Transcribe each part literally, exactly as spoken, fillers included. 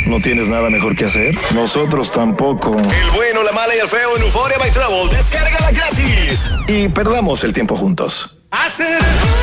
¿No tienes nada mejor que hacer? Nosotros tampoco. El bueno, la mala y el feo en Euphoria by Travel. Descárgala gratis. Y perdamos el tiempo juntos. Hacer.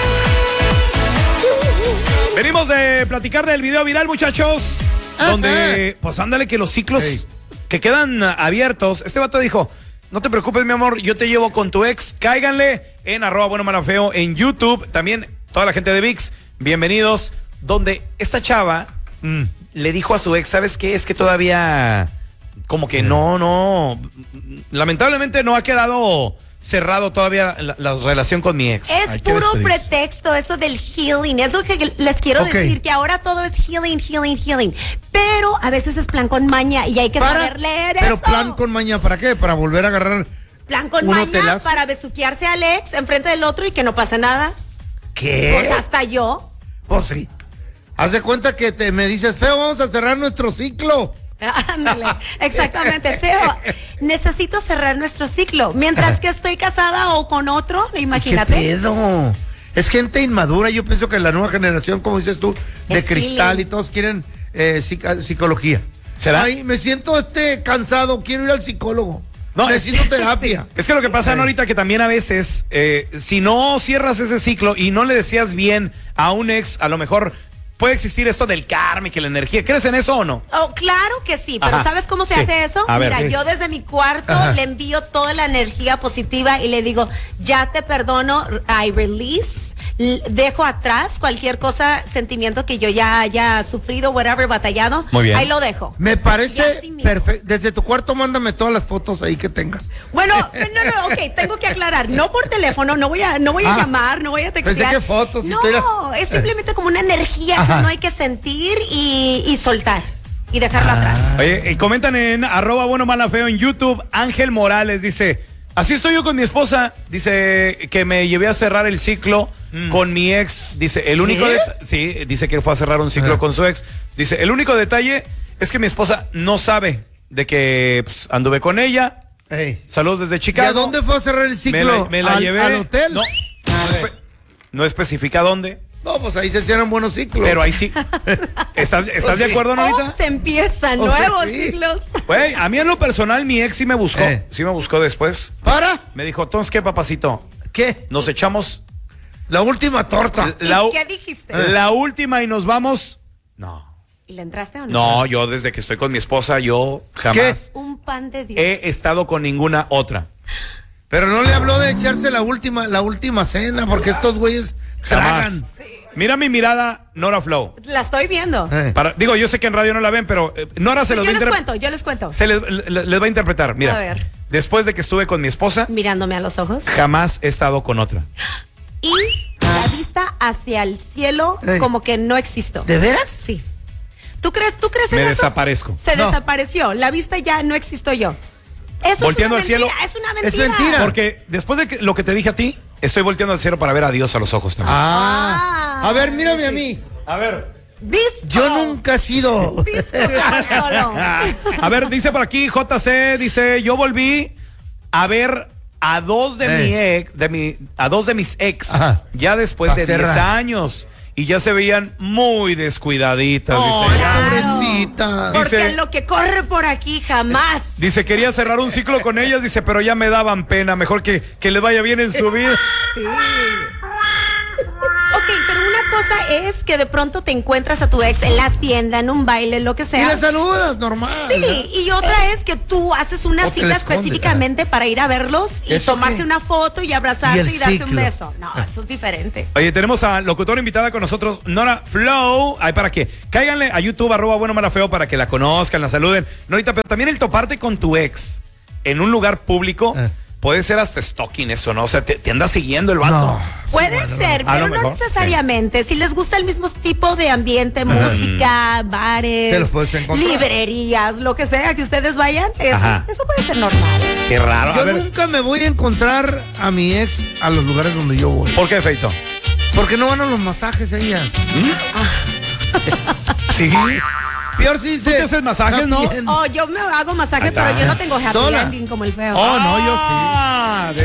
Venimos de platicar del video viral, muchachos. Ajá. Donde, pues ándale, que los ciclos hey. que quedan abiertos. Este vato dijo: no te preocupes, mi amor, yo te llevo con tu ex. Cáiganle en arroba bueno, mala, feo en YouTube. También toda la gente de ViX, bienvenidos. Donde esta chava mm. le dijo a su ex: ¿sabes qué? Es que todavía como que mm. no, no. Lamentablemente no ha quedado cerrado todavía la, la relación con mi ex. Es Ay, puro pretexto eso del healing. Es lo que les quiero okay. decir, que ahora todo es healing, healing, healing. Pero a veces es plan con maña y hay que para, saber leer pero eso. Pero plan con maña, ¿para qué? Para volver a agarrar. Plan con maña telazo. Para besuquearse al ex enfrente del otro y que no pase nada. ¿Qué? Pues hasta yo. Pues sí. Haz de cuenta que te, me dices: feo, vamos a cerrar nuestro ciclo. Ándale, exactamente, feo. Necesito cerrar nuestro ciclo. Mientras que estoy casada o con otro, imagínate. ¿Qué pedo? Es gente inmadura. Yo pienso que la nueva generación, como dices tú, de es cristal healing. Y todos quieren eh, psic- psicología. ¿Será? Ay, me siento este cansado, quiero ir al psicólogo. No, necesito es, terapia. Sí. Es que lo que pasa, Norita, que también a veces, eh, si no cierras ese ciclo y no le decías bien a un ex, a lo mejor puede existir esto del karma y que la energía. ¿Crees en eso o no? Oh, claro que sí, pero Ajá. ¿sabes cómo se sí. hace eso? A Mira, ver, yo desde mi cuarto Ajá. le envío toda la energía positiva y le digo: ya te perdono, I release, dejo atrás cualquier cosa, sentimiento que yo ya haya sufrido, whatever, batallado. Muy bien. Ahí lo dejo. Me parece perfecto. Desde tu cuarto mándame todas las fotos ahí que tengas. Bueno, no, no, ok, tengo que aclarar, no por teléfono, no voy a, no voy a ah, llamar, no voy a textear. Pensé que fotos. No, si era... es simplemente como una energía Ajá. que no hay que sentir y, y soltar. Y dejarla ah. atrás. Oye, eh, comentan en arroba bueno, mala, feo en YouTube. Ángel Morales dice: así estoy yo con mi esposa. Dice que me llevé a cerrar el ciclo mm. con mi ex. Dice, el único deta- sí, dice que fue a cerrar un ciclo ah. con su ex. Dice, el único detalle es que mi esposa no sabe de que pues, anduve con ella. Hey. Saludos desde Chicago. ¿Y a dónde fue a cerrar el ciclo? Me la, me la ¿Al, llevé. ¿Al hotel? No, no, no especifica dónde. No, pues ahí se cierran buenos ciclos. Pero ahí sí. ¿Estás, ¿estás o de sí. acuerdo, Norita? Oh, se empiezan o nuevos sí. ciclos. Güey, a mí en lo personal mi ex sí me buscó. Eh. Sí me buscó después. ¿Para? Me dijo: entonces, ¿qué, papacito? ¿Qué? Nos echamos la última torta. La, ¿Y qué dijiste? La última y nos vamos. No. ¿Y le entraste o no? No, yo desde que estoy con mi esposa, yo jamás. ¿Qué? Un pan de Dios. He estado con ninguna otra. Pero no le habló de echarse la última, la última cena, porque estos güeyes tragan. Sí. Mira mi mirada, Nora Flow. La estoy viendo. Eh. Para, digo, yo sé que en radio no la ven, pero eh, Nora se sí, los va a interpretar. Yo interpre- les cuento, yo les cuento. Se les, les, les va a interpretar. Mira, a ver. Después de que estuve con mi esposa, mirándome a los ojos, jamás he estado con otra. Y la vista hacia el cielo, eh. como que no existo. ¿De veras? Sí. ¿Tú crees, tú crees en Me eso? desaparezco. Se no. desapareció. La vista ya no existo yo. Eso volteando es una al mentira, cielo. Es una mentira. Es mentira. Porque después de que, lo que te dije a ti, estoy volteando al cielo para ver a Dios a los ojos también. Ah. ah a ver, mírame sí. a mí. A ver. Disco. Yo nunca he sido. A ver, dice por aquí J C, dice: yo volví a ver a dos de eh. mi ex, de mi, a dos de mis ex, Ajá. ya después pa de diez años. Y ya se veían muy descuidaditas. Oh, dice, claro. Pobrecita. Porque dice, lo que corre por aquí jamás. Dice, quería cerrar un ciclo con ellas, dice, pero ya me daban pena. Mejor que, que le vaya bien en su vida. Sí. Ok, pero una cosa es que de pronto te encuentras a tu ex en la tienda, en un baile, lo que sea. Y le saludas, normal. Sí, y otra es que tú haces una o cita específicamente para ir a verlos y tomarse qué? una foto y abrazarse y, y darse ciclo? un beso. No, eso es diferente. Oye, tenemos a locutora invitada con nosotros, Nora Flow. Ay, para que cáiganle a YouTube, arroba bueno, mala, feo, para que la conozcan, la saluden. Norita, pero también el toparte con tu ex en un lugar público. Eh. Puede ser hasta stalking eso, ¿no? O sea, te, te anda siguiendo el vato. No, puede sí, ser, bueno, pero no necesariamente. Sí. Si les gusta el mismo tipo de ambiente, mm. música, bares, librerías, lo que sea que ustedes vayan, eso, eso puede ser normal. Qué raro. Yo nunca me voy a encontrar a mi ex a los lugares donde yo voy. ¿Por qué, Feito? Porque no van a los masajes ellas. ¿Mm? Ah. Sí. Peor si ¿Tú te haces masajes, no? Oh, yo me hago masajes, pero yo no tengo happy ending como el feo. Oh, no, yo sí. Ah, de